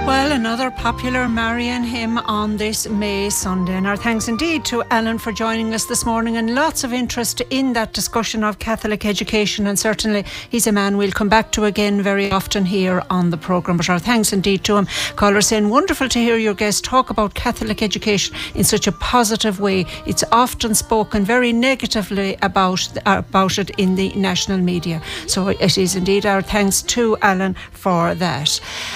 Well, another popular Marian hymn on this May Sunday. And our thanks indeed to Alan for joining us this morning, and lots of interest in that discussion of Catholic education, and certainly he's a man we'll come back to again very often here on the programme. But our thanks indeed to him. Caller saying, wonderful to hear your guest talk about Catholic education in such a positive way. It's often spoken very negatively about it in the national media. So it is indeed our thanks to Alan for that.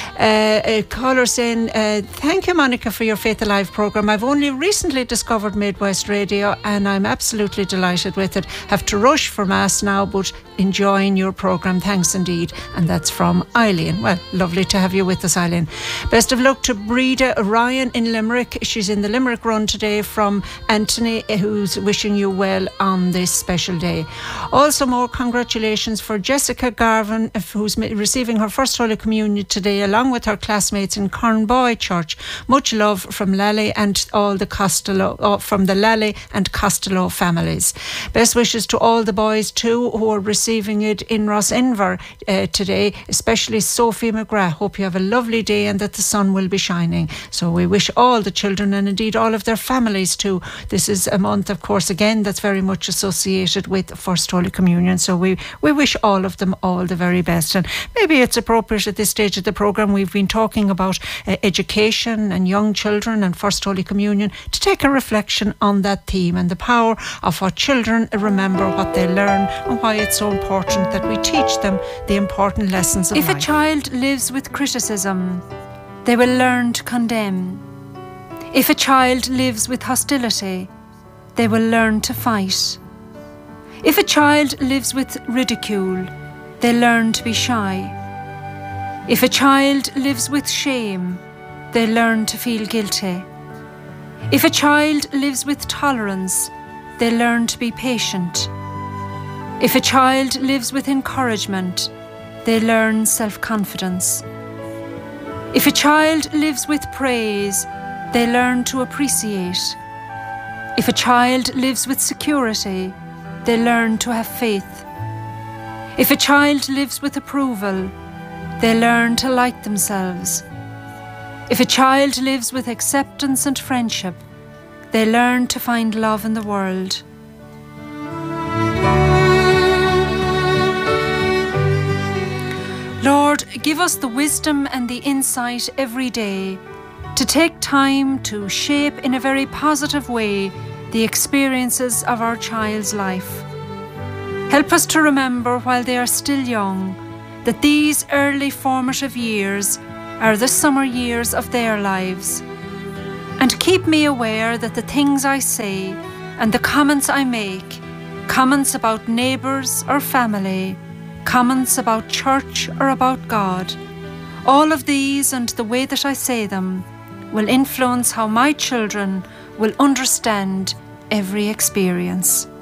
Caller saying, thank you, Monica, for your Faith Alive programme. I've only recently discovered Midwest Radio and I'm absolutely delighted with it. Have to rush for Mass now, but enjoying your programme. Thanks indeed. And that's from Eileen. Well, lovely to have you with us, Eileen. Best of luck to Breda Ryan in Limerick. She's in the Limerick run today from Anthony, who's wishing you well on this special day. Also, more congratulations for Jessica Garvin, who's receiving her first Holy Communion today, along with her classmates in Cornboy Church. Much love from Lally and all the Costello, from the Lally and Costello families. Best wishes to all the boys too who are receiving it in Ross-Inver today, especially Sophie McGrath. Hope you have a lovely day and that the sun will be shining. So we wish all the children, and indeed all of their families too. This is a month, of course, again, that's very much associated with First Holy Communion. So we wish all of them all the very best. And maybe it's appropriate at this stage of the programme, we've been talking about education and young children and First Holy Communion, to take a reflection on that theme and the power of what children remember, what they learn, and why it's so important that we teach them the important lessons of life. If a child lives with criticism, they will learn to condemn. If a child lives with hostility, they will learn to fight. If a child lives with ridicule, they learn to be shy. If a child lives with shame, they learn to feel guilty. If a child lives with tolerance, they learn to be patient. If a child lives with encouragement, they learn self-confidence. If a child lives with praise, they learn to appreciate. If a child lives with security, they learn to have faith. If a child lives with approval, they learn to like themselves. If a child lives with acceptance and friendship, they learn to find love in the world. Lord, give us the wisdom and the insight every day to take time to shape in a very positive way the experiences of our child's life. Help us to remember while they are still young that these early formative years are the summer years of their lives. And keep me aware that the things I say and the comments I make, comments about neighbours or family, comments about church or about God, all of these and the way that I say them will influence how my children will understand every experience.